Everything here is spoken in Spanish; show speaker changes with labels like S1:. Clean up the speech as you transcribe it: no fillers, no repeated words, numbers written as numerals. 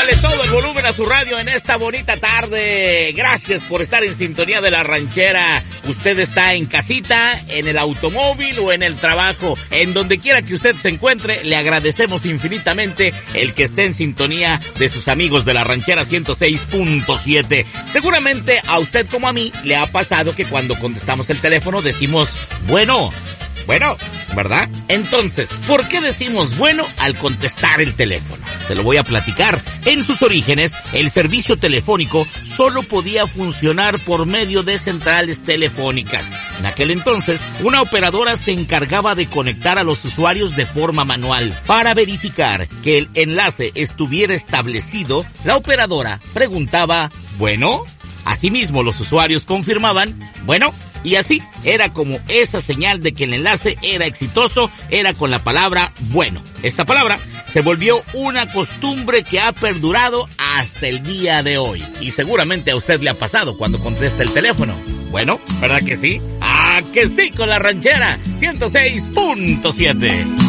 S1: Súbale todo el volumen a su radio en esta bonita tarde. Gracias por estar en sintonía de La Ranchera. Usted está en casita, en el automóvil o en el trabajo. En donde quiera que usted se encuentre, le agradecemos infinitamente el que esté en sintonía de sus amigos de La Ranchera 106.7. Seguramente a usted como a mí le ha pasado que cuando contestamos el teléfono decimos, bueno, ¿verdad? Entonces, ¿por qué decimos bueno al contestar el teléfono? Se lo voy a platicar. En sus orígenes, el servicio telefónico solo podía funcionar por medio de centrales telefónicas. En aquel entonces, una operadora se encargaba de conectar a los usuarios de forma manual. Para verificar que el enlace estuviera establecido, la operadora preguntaba, ¿bueno? Asimismo, los usuarios confirmaban, bueno, y así era como esa señal de que el enlace era exitoso, era con la palabra bueno. Esta palabra se volvió una costumbre que ha perdurado hasta el día de hoy. Y seguramente a usted le ha pasado cuando contesta el teléfono. Bueno, ¿verdad que sí? ¡Ah, que sí! Con La Ranchera 106.7.